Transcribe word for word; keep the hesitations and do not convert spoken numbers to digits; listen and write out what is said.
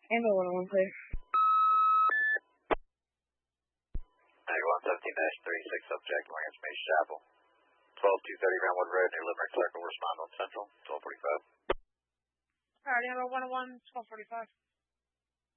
Amber one oh one, please. ninety-one seventeen dash thirty-six, subject, Morgan Space Chapel. twelve two thirty Roundwood Road, New Limerick Circle, respond on Central, twelve forty-five. Alright, Amber one oh one, twelve forty-five.